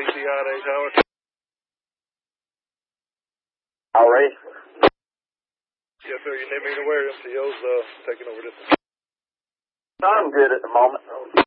PCI at H. Howard. All right. Yes, sir. You need me to where MTO's taking over this? I'm good at the moment.